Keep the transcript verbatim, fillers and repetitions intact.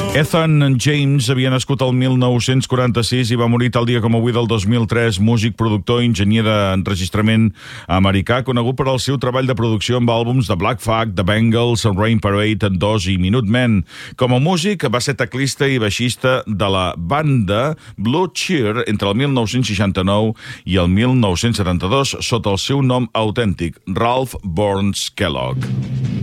Ethan James havia nascut el mil nou-cents quaranta-sis i va morir tal dia com avui del dos mil tres, músic, productor i enginyer d'enregistrament americà, conegut per al seu treball de producció amb àlbums de Black Flag, The Bangles, Rain Parade, Dos i Minutemen. Com a músic, va ser teclista i baixista de la banda Blue Cheer entre el mil nou-cents seixanta-nou i el mil nou-cents setanta-dos sota el seu nom autèntic, Ralph Burns Kellogg.